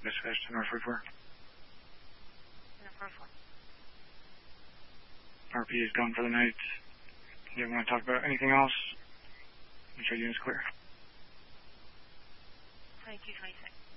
dispatch to North 44. North 44. RP is gone for the night. Do you want to talk about anything else? Make sure unit's clear. 2226.